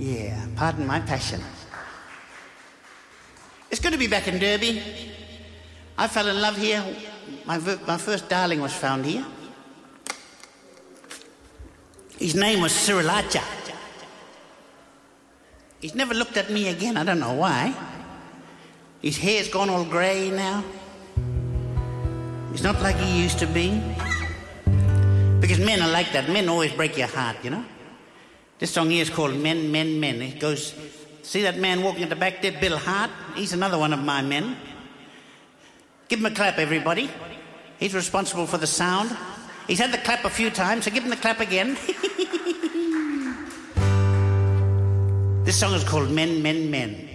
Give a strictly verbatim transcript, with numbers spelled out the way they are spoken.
Yeah, pardon my passion. It's good to be back in Derby. I fell in love here. My, my first darling was found here. His name was Sriracha. He's never looked at me again. I don't know why. His hair's gone all grey now. He's not like he used to be. Because men are like that. Men always break your heart, you know. This song here is called Men, Men, Men. It goes, see that man walking at the back there, Bill Hart? He's another one of my men. Give him a clap, everybody. He's responsible for the sound. He's had the clap a few times, so give him the clap again. This song is called Men, Men, Men.